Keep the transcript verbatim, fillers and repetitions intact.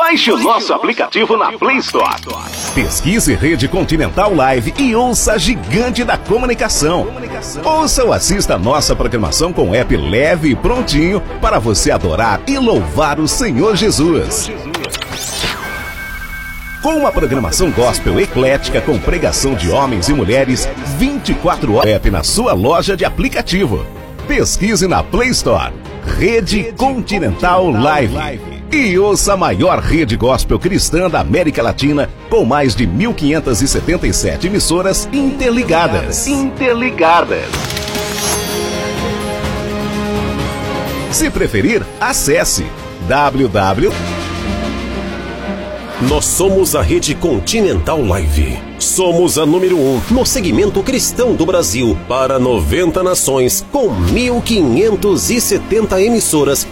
Baixe o nosso aplicativo na Play Store. Pesquise Rede Continental Live e ouça a gigante da comunicação. Ouça ou assista a nossa programação com app leve e prontinho para você adorar e louvar o Senhor Jesus. Com uma programação gospel eclética com pregação de homens e mulheres vinte e quatro horas app na sua loja de aplicativo. Pesquise na Play Store Rede Continental Live e ouça a maior rede gospel cristã da América Latina com mais de mil quinhentas e setenta e sete emissoras interligadas. Interligadas. Se preferir, acesse w w w Nós somos a Rede Continental Live. Somos a número um no segmento cristão do Brasil para noventa nações com mil quinhentas e setenta emissoras